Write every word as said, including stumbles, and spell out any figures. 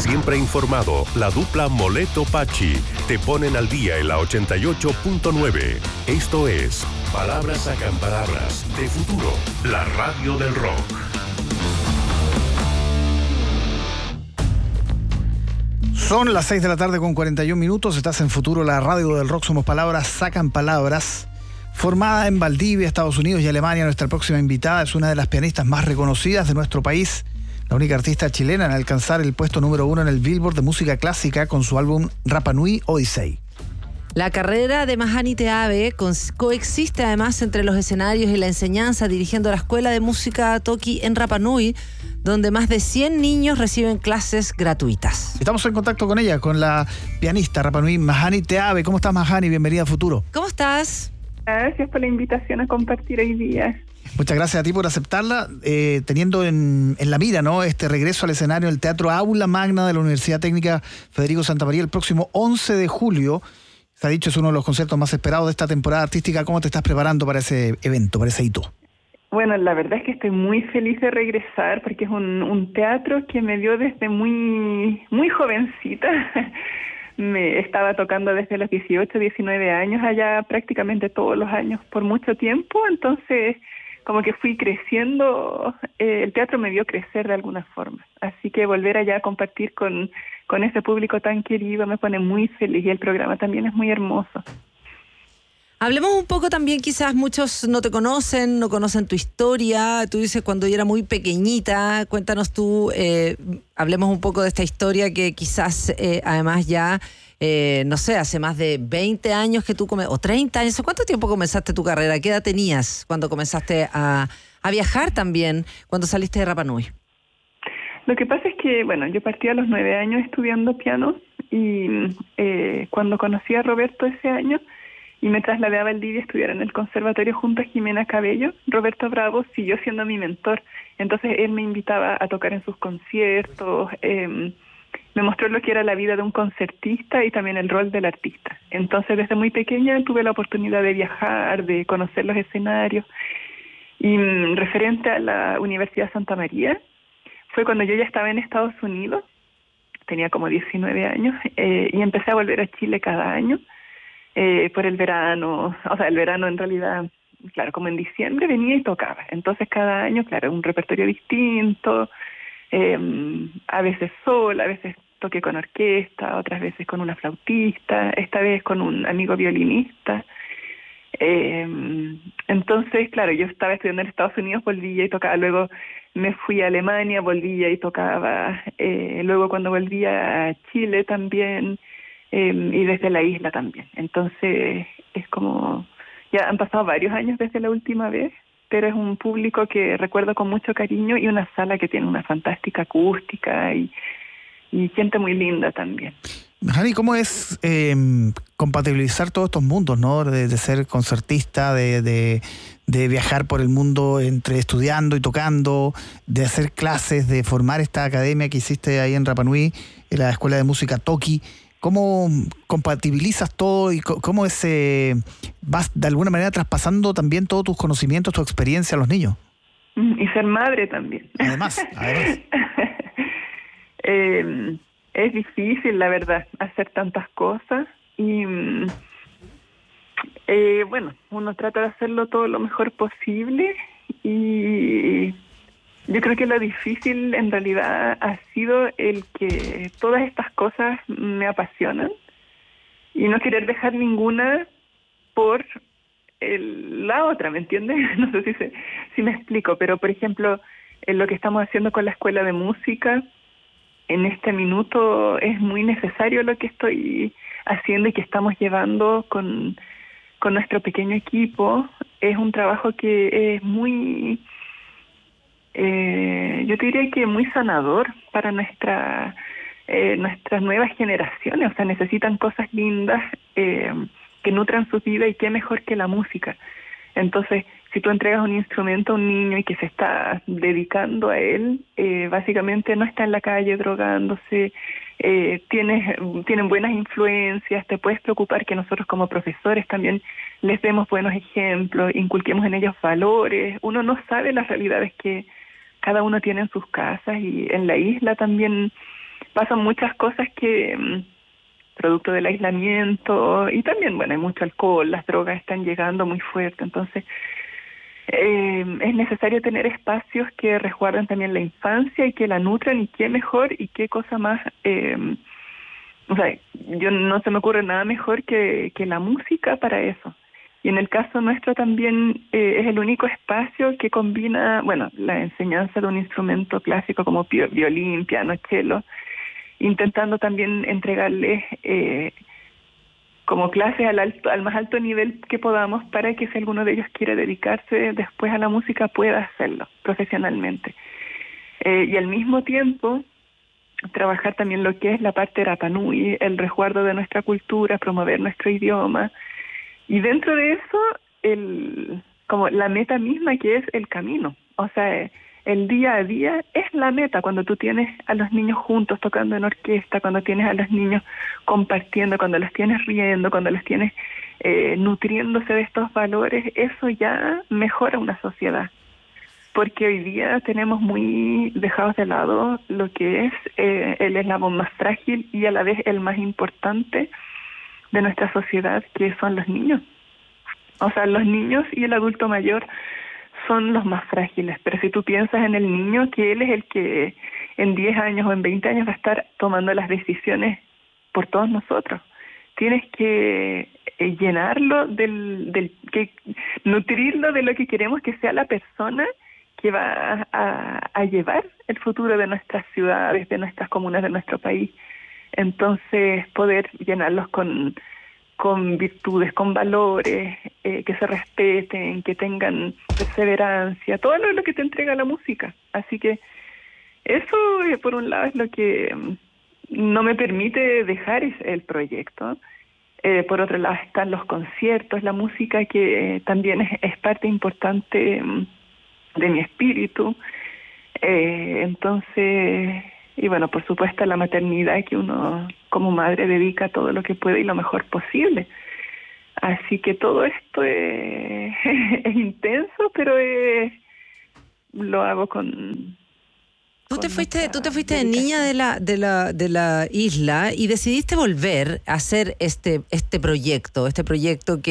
siempre informado, la dupla Moleto Pachi te ponen al día en la ochenta y ocho punto nueve. Esto es Palabras Sacan Palabras de Futuro, la radio del rock. Son las seis de la tarde con cuarenta y un minutos. Estás en Futuro, la radio del rock. Somos Palabras Sacan Palabras. Formada en Valdivia, Estados Unidos y Alemania, nuestra próxima invitada es una de las pianistas más reconocidas de nuestro país. La única artista chilena en alcanzar el puesto número uno en el Billboard de música clásica con su álbum Rapa Nui Odyssey. La carrera de Mahani Teave coexiste además entre los escenarios y la enseñanza, dirigiendo la Escuela de Música Toki en Rapa Nui, donde más de cien niños reciben clases gratuitas. Estamos en contacto con ella, con la pianista Rapa Nui, Mahani Teave. ¿Cómo estás, Mahani? Bienvenida a Futuro. ¿Cómo estás? Gracias por la invitación a compartir hoy día. Muchas gracias a ti por aceptarla, eh, teniendo en, en la mira, ¿no?, este regreso al escenario del Teatro Aula Magna de la Universidad Técnica Federico Santa María el próximo once de julio. Se ha dicho, es uno de los conciertos más esperados de esta temporada artística. ¿Cómo te estás preparando para ese evento, para ese hito? Bueno, la verdad es que estoy muy feliz de regresar porque es un, un teatro que me dio desde muy, muy jovencita. Me estaba tocando desde los dieciocho, diecinueve años, allá prácticamente todos los años por mucho tiempo. Entonces, como que fui creciendo, eh, el teatro me vio crecer de alguna forma. Así que volver allá a compartir con, con ese público tan querido me pone muy feliz, y el programa también es muy hermoso. Hablemos un poco también, quizás muchos no te conocen, no conocen tu historia. Tú dices cuando yo era muy pequeñita, cuéntanos tú, eh, hablemos un poco de esta historia que quizás eh, además ya, eh, no sé, hace más de veinte años que tú, come- o treinta años, ¿cuánto tiempo comenzaste tu carrera? ¿Qué edad tenías cuando comenzaste a, a viajar también, cuando saliste de Rapa Nui? Lo que pasa es que, bueno, yo partí a los nueve años estudiando piano y eh, cuando conocí a Roberto ese año, y me trasladé a Valdivia a estudiar en el conservatorio junto a Jimena Cabello, Roberto Bravo siguió siendo mi mentor. Entonces él me invitaba a tocar en sus conciertos, eh, me mostró lo que era la vida de un concertista y también el rol del artista. Entonces desde muy pequeña tuve la oportunidad de viajar, de conocer los escenarios. Y mm, referente a la Universidad Santa María, fue cuando yo ya estaba en Estados Unidos, tenía como diecinueve años, eh, y empecé a volver a Chile cada año. Eh, por el verano, o sea, el verano en realidad, claro, como en diciembre venía y tocaba. Entonces cada año, claro, un repertorio distinto, eh, a veces sola, a veces toqué con orquesta, otras veces con una flautista, esta vez con un amigo violinista. Eh, entonces, claro, yo estaba estudiando en Estados Unidos, volvía y tocaba, luego me fui a Alemania, volvía y tocaba, eh, luego cuando volvía a Chile también, Eh, y desde la isla también. Entonces es como, ya han pasado varios años desde la última vez, pero es un público que recuerdo con mucho cariño y una sala que tiene una fantástica acústica y, y gente muy linda también. Mahani, ¿cómo es eh, compatibilizar todos estos mundos, ¿no? De, de ser concertista, de, de, de viajar por el mundo entre estudiando y tocando, de hacer clases, de formar esta academia que hiciste ahí en Rapa Nui, en la Escuela de Música Toki? ¿Cómo compatibilizas todo y cómo es, eh, vas de alguna manera traspasando también todos tus conocimientos, tu experiencia a los niños? Y ser madre también. Además, además. eh, es difícil, la verdad, hacer tantas cosas y eh, bueno, uno trata de hacerlo todo lo mejor posible y yo creo que lo difícil en realidad ha sido el que todas estas cosas me apasionan y no querer dejar ninguna por el, la otra, ¿me entiendes? No sé si, se, si me explico, pero por ejemplo, en lo que estamos haciendo con la Escuela de Música, en este minuto es muy necesario lo que estoy haciendo y que estamos llevando con, con nuestro pequeño equipo. Es un trabajo que es muy... Eh, yo te diría que muy sanador para nuestra eh, nuestras nuevas generaciones, o sea, necesitan cosas lindas eh, que nutran su vida y qué mejor que la música. Entonces, si tú entregas un instrumento a un niño y que se está dedicando a él, eh, básicamente no está en la calle drogándose, eh, tienes, tienen buenas influencias, te puedes preocupar que nosotros como profesores también les demos buenos ejemplos, inculquemos en ellos valores. Uno no sabe las realidades que cada uno tiene en sus casas y en la isla también pasan muchas cosas que, producto del aislamiento, y también, bueno, hay mucho alcohol, las drogas están llegando muy fuerte, entonces eh, es necesario tener espacios que resguarden también la infancia y que la nutran, y qué mejor y qué cosa más... Eh, o sea, yo no se me ocurre nada mejor que, que la música para eso. Y en el caso nuestro también eh, es el único espacio que combina, bueno, la enseñanza de un instrumento clásico como pi- violín, piano, cello, intentando también entregarles eh, como clases al, alto, al más alto nivel que podamos, para que si alguno de ellos quiere dedicarse después a la música pueda hacerlo profesionalmente. Eh, y al mismo tiempo trabajar también lo que es la parte Rapa Nui, el resguardo de nuestra cultura, promover nuestro idioma, y dentro de eso el como la meta misma, que es el camino. O sea, el día a día es la meta, cuando tú tienes a los niños juntos tocando en orquesta, cuando tienes a los niños compartiendo, cuando los tienes riendo, cuando los tienes eh, nutriéndose de estos valores, eso ya mejora una sociedad. Porque hoy día tenemos muy dejados de lado lo que es eh, el eslabón más frágil y a la vez el más importante de nuestra sociedad, que son los niños. O sea, los niños y el adulto mayor son los más frágiles, pero si tú piensas en el niño, que él es el que en diez años o en veinte años va a estar tomando las decisiones por todos nosotros. Tienes que eh, llenarlo del, del que nutrirlo de lo que queremos que sea la persona que va a, a llevar el futuro de nuestras ciudades, de nuestras comunas, de nuestro país. Entonces, poder llenarlos con, con virtudes, con valores, eh, que se respeten, que tengan perseverancia, todo lo, lo que te entrega la música. Así que eso, eh, por un lado, es lo que no me permite dejar el proyecto. Eh, por otro lado están los conciertos, la música, que eh, también es, es parte importante de mi espíritu. Eh, entonces, y bueno, por supuesto la maternidad, que uno como madre dedica todo lo que puede y lo mejor posible. Así que todo esto es, es intenso, pero es, lo hago con... Tú te fuiste, tú te fuiste de niña de la, de la, de la isla y decidiste volver a hacer este, este proyecto, este proyecto que